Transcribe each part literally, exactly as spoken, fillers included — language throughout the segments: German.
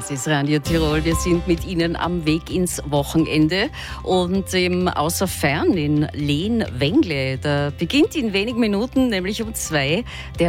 Das ist Radio Tirol. Wir sind mit Ihnen am Weg ins Wochenende. Und im Außerfern in Lehn-Wengle, da beginnt in wenigen Minuten, nämlich um zwei, der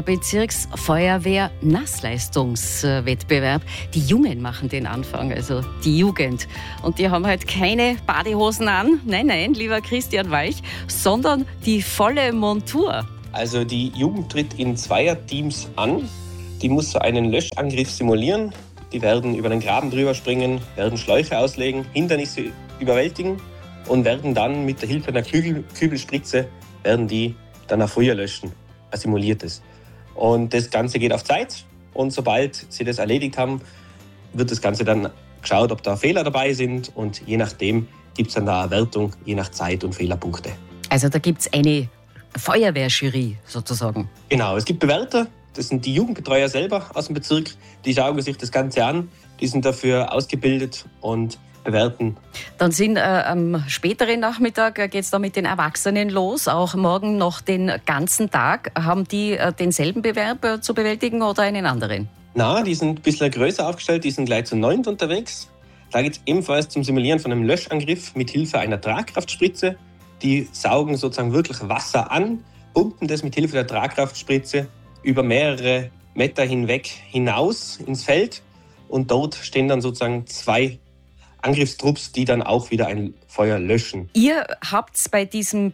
Bezirksfeuerwehr-Nassleistungswettbewerb. Die Jungen machen den Anfang, also die Jugend. Und die haben halt keine Badehosen an, nein, nein, lieber Christian Walch, sondern die volle Montur. Also die Jugend tritt in Zweierteams an. Die muss so einen Löschangriff simulieren. Die werden über den Graben drüber springen, werden Schläuche auslegen, Hindernisse überwältigen und werden dann mit der Hilfe einer Kübel, Kübelspritze werden die dann ein Feuer löschen, ein simuliertes. Und das Ganze geht auf Zeit und sobald sie das erledigt haben, wird das Ganze dann geschaut, ob da Fehler dabei sind und je nachdem gibt es dann da eine Wertung, je nach Zeit und Fehlerpunkte. Also da gibt es eine Feuerwehrjury sozusagen? Genau, es gibt Bewerter. Das sind die Jugendbetreuer selber aus dem Bezirk. Die schauen sich das Ganze an. Die sind dafür ausgebildet und bewerten. Dann sind äh, am späteren Nachmittag äh, geht es da mit den Erwachsenen los. Auch morgen noch den ganzen Tag. Haben die äh, denselben Bewerb äh, zu bewältigen oder einen anderen? Na, die sind ein bisschen größer aufgestellt. Die sind gleich zu neunt unterwegs. Da geht es ebenfalls zum Simulieren von einem Löschangriff mit Hilfe einer Tragkraftspritze. Die saugen sozusagen wirklich Wasser an, pumpen das mit Hilfe der Tragkraftspritze über mehrere Meter hinweg hinaus ins Feld und dort stehen dann sozusagen zwei Angriffstrupps, die dann auch wieder ein Feuer löschen. Ihr habt bei diesem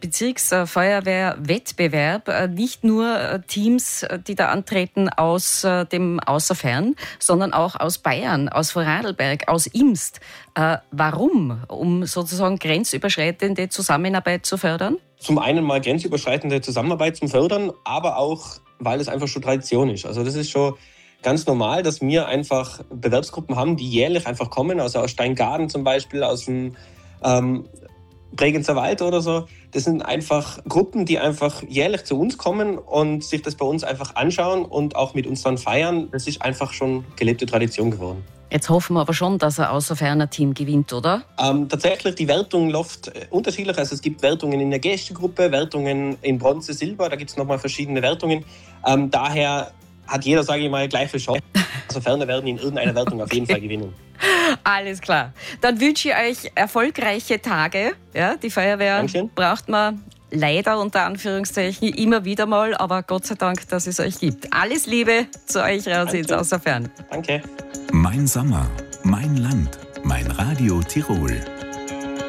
Bezirksfeuerwehr-Wettbewerb nicht nur Teams, die da antreten aus dem Außerfern, sondern auch aus Bayern, aus Vorarlberg, aus Imst. Warum? Um sozusagen grenzüberschreitende Zusammenarbeit zu fördern? Zum einen mal grenzüberschreitende Zusammenarbeit zum Fördern, aber auch, weil es einfach schon Tradition ist. Also das ist schon ganz normal, dass wir einfach Bewerbsgruppen haben, die jährlich einfach kommen, also aus Steingaden zum Beispiel, aus dem ähm, Bregenzer Wald oder so. Das sind einfach Gruppen, die einfach jährlich zu uns kommen und sich das bei uns einfach anschauen und auch mit uns dann feiern. Das ist einfach schon gelebte Tradition geworden. Jetzt hoffen wir aber schon, dass ein außerferner Team gewinnt, oder? Ähm, tatsächlich, die Wertung läuft äh, unterschiedlich. Also es gibt Wertungen in der Gästegruppe, Wertungen in Bronze, Silber, da gibt es nochmal verschiedene Wertungen. Ähm, daher hat jeder, sage ich mal, gleich viel Chance. Außerferner werden in irgendeiner Wertung auf jeden Fall gewinnen. Alles klar. Dann wünsche ich euch erfolgreiche Tage. Ja, die Feuerwehr Dankeschön. Braucht man leider unter Anführungszeichen immer wieder mal, aber Gott sei Dank, dass es euch gibt. Alles Liebe zu euch raus ins Außerfern. Danke. Mein Sommer, mein Land, mein Radio Tirol.